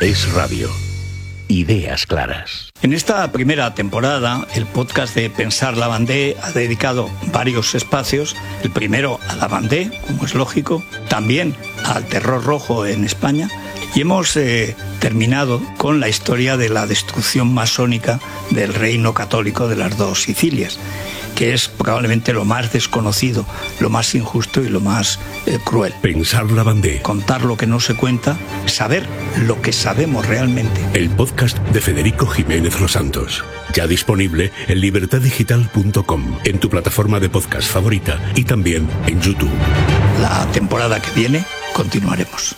Es Radio. Ideas claras. En esta primera temporada, el podcast de Pensar Lavandé ha dedicado varios espacios. El primero a Lavandé, como es lógico, también al terror rojo en España. Y hemos terminado con la historia de la destrucción masónica del reino católico de las dos Sicilias, que es probablemente lo más desconocido, lo más injusto y lo más cruel. Pensar Lavandé. Contar lo que no se cuenta, saber lo que sabemos realmente. El podcast de Federico Jiménez Los Santos. Ya disponible en libertaddigital.com, en tu plataforma de podcast favorita y también en YouTube. La temporada que viene continuaremos.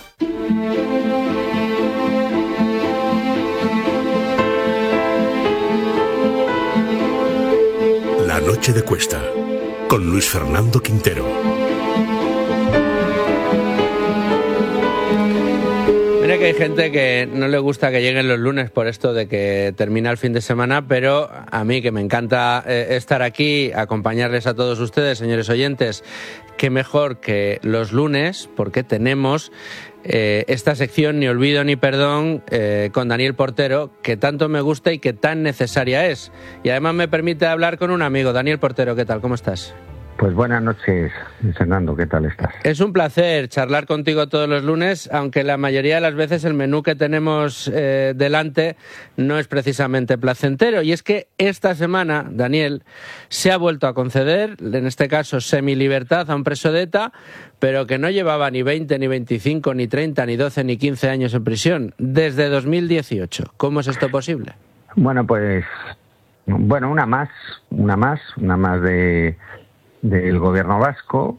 La Noche de Cuesta, con Luis Fernando Quintero. Mira que hay gente que no le gusta que lleguen los lunes por esto de que termina el fin de semana, pero a mí que me encanta estar aquí, acompañarles a todos ustedes, señores oyentes, qué mejor que los lunes, porque tenemos esta sección Ni Olvido ni Perdón con Daniel Portero, que tanto me gusta y que tan necesaria es. Y además me permite hablar con un amigo. Daniel Portero, ¿qué tal? ¿Cómo estás? Pues buenas noches, Fernando, ¿qué tal estás? Es un placer charlar contigo todos los lunes, aunque la mayoría de las veces el menú que tenemos delante no es precisamente placentero. Y es que esta semana, Daniel, se ha vuelto a conceder, en este caso semilibertad, a un preso de ETA, pero que no llevaba ni 20, ni 25, ni 30, ni 12, ni 15 años en prisión, desde 2018. ¿Cómo es esto posible? Bueno, pues, una más del gobierno vasco,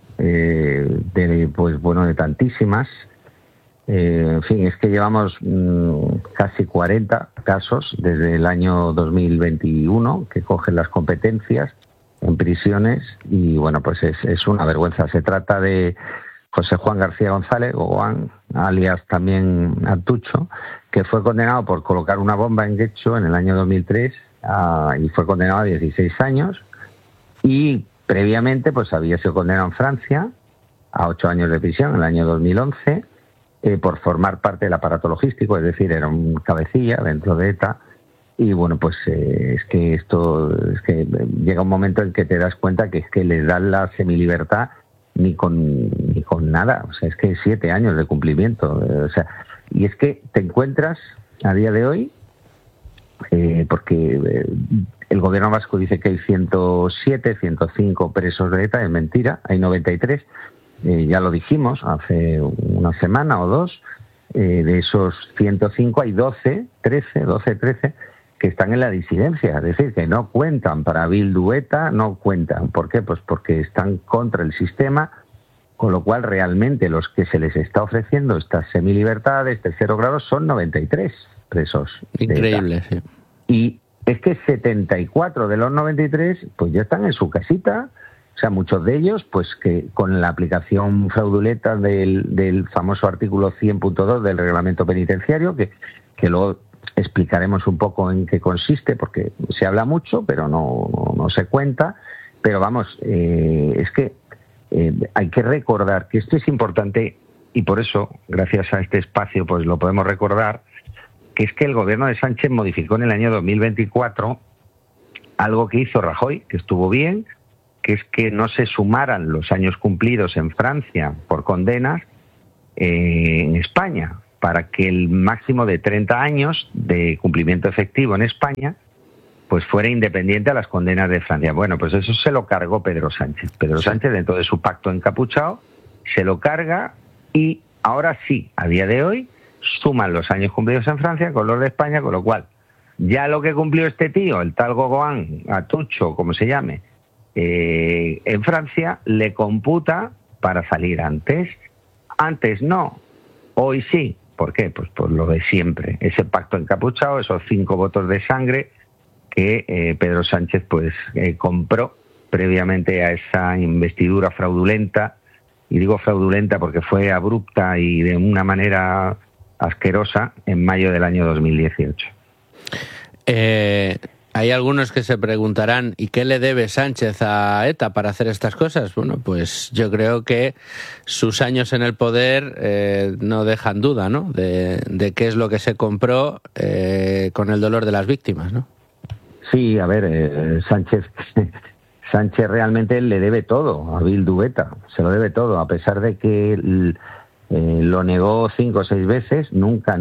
de tantísimas. En fin, es que llevamos casi 40 casos desde el año 2021 que cogen las competencias en prisiones y bueno, pues es una vergüenza. Se trata de José Juan García González, o Juan, alias también Atucho, que fue condenado por colocar una bomba en Getxo en el año 2003 y fue condenado a 16 años y previamente pues había sido condenado en Francia a 8 años de prisión en el año 2011 por formar parte del aparato logístico, es decir, era un cabecilla dentro de ETA. Y bueno, pues es que llega un momento en que te das cuenta que es que les dan la semilibertad ni con nada, o sea, es que 7 años de cumplimiento, y es que te encuentras a día de hoy, porque el gobierno vasco dice que hay 107, 105 presos de ETA, es mentira, hay 93, ya lo dijimos hace una semana o dos, de esos 105 hay 12, 13 que están en la disidencia, es decir, que no cuentan para Bildu ETA, no cuentan. ¿Por qué? Pues porque están contra el sistema, con lo cual realmente los que se les está ofreciendo estas semilibertades, tercero grado, son 93 presos. Increíble, sí. Y es que 74 de los 93 pues ya están en su casita, o sea, muchos de ellos pues que con la aplicación fraudulenta del famoso artículo 100.2 del reglamento penitenciario, que luego explicaremos un poco en qué consiste, porque se habla mucho, pero no se cuenta. Pero vamos, es que hay que recordar que esto es importante y por eso, gracias a este espacio, pues lo podemos recordar, que es que el gobierno de Sánchez modificó en el año 2024 algo que hizo Rajoy, que estuvo bien, que es que no se sumaran los años cumplidos en Francia por condenas en España, para que el máximo de 30 años de cumplimiento efectivo en España pues fuera independiente a las condenas de Francia. Bueno, pues eso se lo cargó Pedro Sánchez. Pedro Sánchez, dentro de su pacto encapuchado, se lo carga y ahora sí, a día de hoy, suman los años cumplidos en Francia con los de España, con lo cual ya lo que cumplió este tío, el tal Gogoan, Atucho, como se llame, en Francia, le computa para salir antes. Antes no, hoy sí. ¿Por qué? Pues por lo de siempre, ese pacto encapuchado, esos 5 votos de sangre que Pedro Sánchez pues compró previamente a esa investidura fraudulenta, y digo fraudulenta porque fue abrupta y de una manera asquerosa en mayo del año 2018. Hay algunos que se preguntarán, ¿y qué le debe Sánchez a ETA para hacer estas cosas? Bueno, pues yo creo que sus años en el poder no dejan duda, ¿no?, de qué es lo que se compró con el dolor de las víctimas, ¿no? Sí, a ver, Sánchez realmente le debe todo a Bildu ETA, se lo debe todo, a pesar de que lo negó 5 o 6 veces, nunca,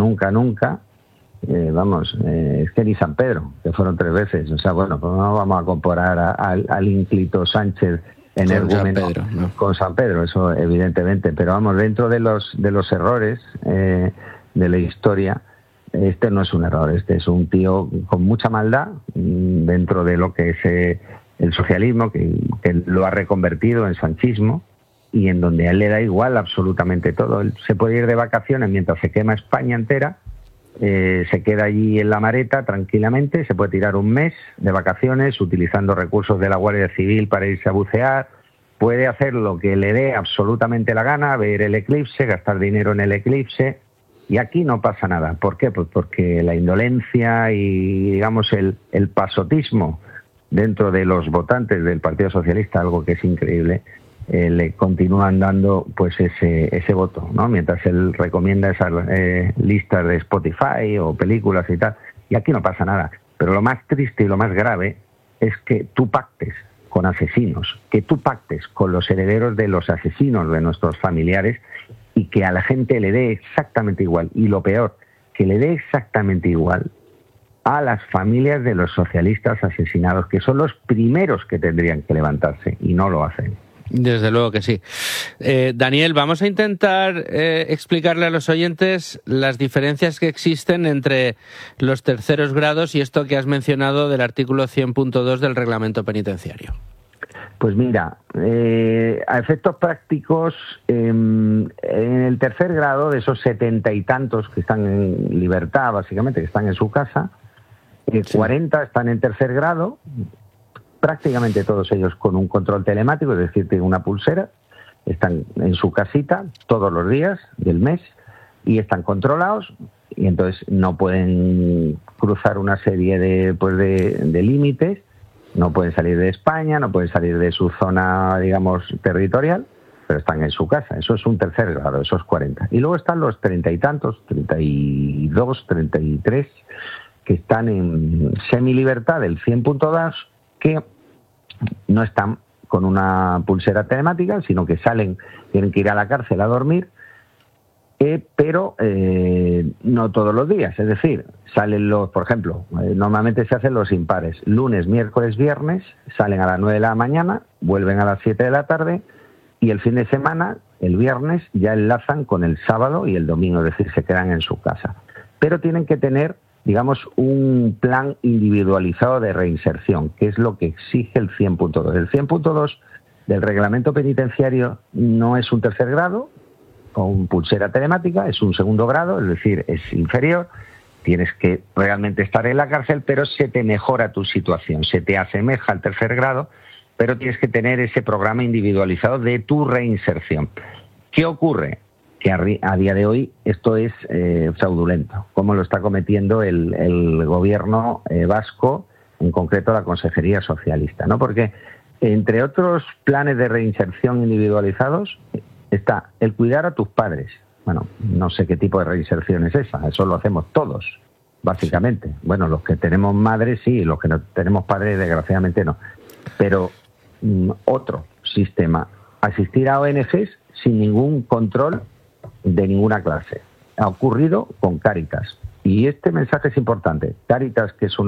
es que ni San Pedro, que fueron 3 veces, o sea, bueno, pues no vamos a comparar al ínclito Sánchez energúmeno con San Pedro, eso evidentemente, pero vamos, dentro de los errores de la historia, este no es un error, este es un tío con mucha maldad dentro de lo que es el socialismo, que lo ha reconvertido en sanchismo, y en donde a él le da igual absolutamente todo. Él se puede ir de vacaciones mientras se quema España entera, se queda allí en la Mareta tranquilamente, se puede tirar un mes de vacaciones utilizando recursos de la Guardia Civil para irse a bucear, puede hacer lo que le dé absolutamente la gana, ver el eclipse, gastar dinero en el eclipse, y aquí no pasa nada. ¿Por qué? Pues porque la indolencia y, digamos, el pasotismo dentro de los votantes del Partido Socialista, algo que es increíble, le continúan dando pues ese voto, ¿no? Mientras él recomienda esas listas de Spotify o películas y tal, y aquí no pasa nada. Pero lo más triste y lo más grave es que tú pactes con asesinos, que tú pactes con los herederos de los asesinos de nuestros familiares, y que a la gente le dé exactamente igual, y lo peor, que le dé exactamente igual a las familias de los socialistas asesinados, que son los primeros que tendrían que levantarse, y no lo hacen. Desde luego que sí. Daniel, vamos a intentar explicarle a los oyentes las diferencias que existen entre los terceros grados y esto que has mencionado del artículo 100.2 del reglamento penitenciario. Pues mira, a efectos prácticos, en el tercer grado, de esos 70 y tantos que están en libertad, básicamente, que están en su casa, 40 están en tercer grado, prácticamente todos ellos con un control telemático, es decir, tienen una pulsera, están en su casita todos los días del mes y están controlados, y entonces no pueden cruzar una serie de límites, no pueden salir de España, no pueden salir de su zona, digamos, territorial, pero están en su casa. Eso es un tercer grado, esos 40. Y luego están los 30 y tantos, 32, 33, que están en semilibertad del 100.2, que no están con una pulsera telemática, sino que tienen que ir a la cárcel a dormir, pero no todos los días. Es decir, salen por ejemplo, normalmente se hacen los impares, lunes, miércoles, viernes, salen a las 9 de la mañana, vuelven a las 7 de la tarde, y el fin de semana, el viernes, ya enlazan con el sábado y el domingo, es decir, se quedan en su casa. Pero tienen que tener, digamos, un plan individualizado de reinserción, que es lo que exige el 100.2. El 100.2 del reglamento penitenciario no es un tercer grado con pulsera telemática, es un segundo grado, es decir, es inferior, tienes que realmente estar en la cárcel, pero se te mejora tu situación, se te asemeja al tercer grado, pero tienes que tener ese programa individualizado de tu reinserción. ¿Qué ocurre? Que a día de hoy esto es fraudulento, como lo está cometiendo el gobierno vasco, en concreto la Consejería Socialista, ¿no? Porque entre otros planes de reinserción individualizados está el cuidar a tus padres. Bueno, no sé qué tipo de reinserción es esa, eso lo hacemos todos, básicamente. Bueno, los que tenemos madres sí, los que no tenemos padres desgraciadamente no. Pero otro sistema, asistir a ONGs sin ningún control de ninguna clase. Ha ocurrido con Cáritas. Y este mensaje es importante. Cáritas, que es una